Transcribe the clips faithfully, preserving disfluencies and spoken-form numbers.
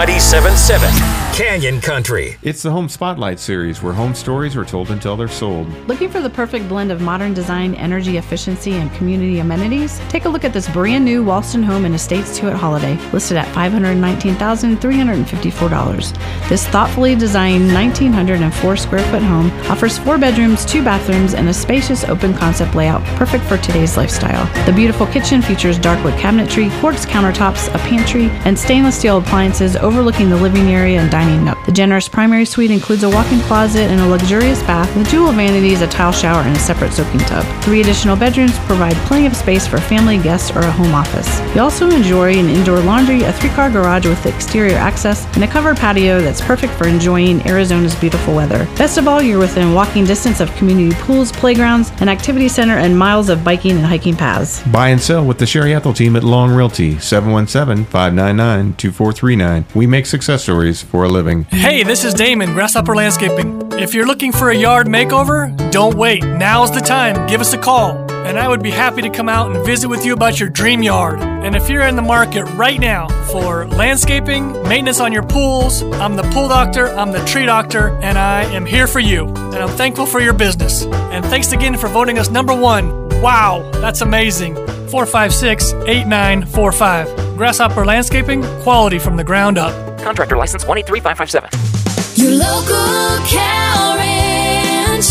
ninety-seven point seven Canyon Country. It's the Home Spotlight series where home stories are told until they're sold. Looking for the perfect blend of modern design, energy efficiency, and community amenities? Take a look at this brand new Walston Home and Estates two at Holiday, listed at five hundred nineteen thousand three hundred fifty-four dollars. This thoughtfully designed one thousand nine hundred four square foot home offers four bedrooms, two bathrooms, and a spacious open concept layout perfect for today's lifestyle. The beautiful kitchen features dark wood cabinetry, quartz countertops, a pantry, and stainless steel appliances overlooking the living area and dining nook. The generous primary suite includes a walk-in closet and a luxurious bath with jewel vanities, a tile shower, and a separate soaking tub. Three additional bedrooms provide plenty of space for family, guests, or a home office. You also enjoy an indoor laundry, a three-car garage with exterior access, and a covered patio that's perfect for enjoying Arizona's beautiful weather. Best of all, you're within walking distance of community pools, playgrounds, an activity center, and miles of biking and hiking paths. Buy and sell with the Sherry Ethel team at Long Realty, seven one seven, five nine nine, two four three nine. We make success stories for a living. Hey, this is Damon, Grasshopper Landscaping. If you're looking for a yard makeover, don't wait. Now's the time. Give us a call, and I would be happy to come out and visit with you about your dream yard. And if you're in the market right now for landscaping, maintenance on your pools, I'm the pool doctor, I'm the tree doctor, and I am here for you. And I'm thankful for your business. And thanks again for voting us number one. Wow, that's amazing. four five six, eight nine four five. Grasshopper Landscaping, quality from the ground up. Contractor license one eight three five five seven. Your local cow ranch,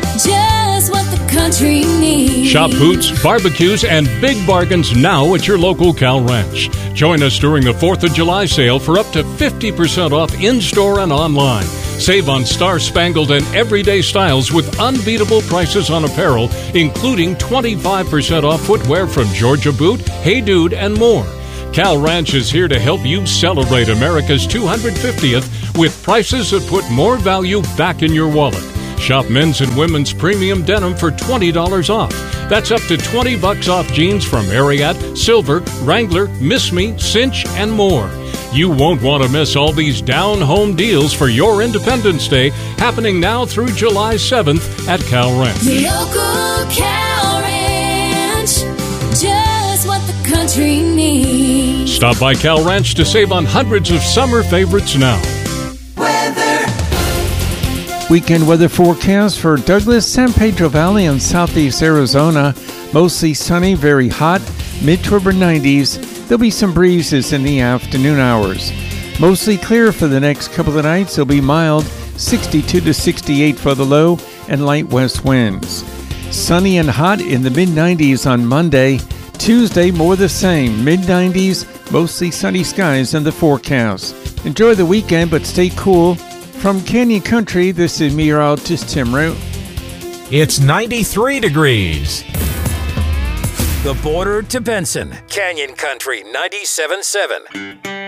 just what the country needs. Shop boots, barbecues, and big bargains now at your local Cal Ranch. Join us during the fourth of July sale for up to fifty percent off in-store and online. Save on star-spangled and everyday styles with unbeatable prices on apparel, including twenty-five percent off footwear from Georgia Boot, Hey Dude, and more. Cal Ranch is here to help you celebrate America's two hundred fiftieth with prices that put more value back in your wallet. Shop men's and women's premium denim for twenty dollars off. That's up to twenty bucks off jeans from Ariat, Silver, Wrangler, Miss Me, Cinch, and more. You won't want to miss all these down-home deals for your Independence Day, happening now through July seventh at Cal Ranch. Your local cow ranch, just what the country needs. Stop by Cal Ranch to save on hundreds of summer favorites now. Weather. Weekend weather forecast for Douglas, San Pedro Valley, and southeast Arizona. Mostly sunny, very hot, mid to upper nineties. There'll be some breezes in the afternoon hours. Mostly clear for the next couple of nights. It'll be mild, sixty-two to sixty-eight for the low, and light west winds. Sunny and hot in the mid nineties on Monday. Tuesday, more the same, mid nineties, mostly sunny skies in the forecast. Enjoy the weekend, but stay cool. From Canyon Country, this is meteorologist Tim Root. It's ninety-three degrees. The border to Benson. Canyon Country ninety-seven point seven.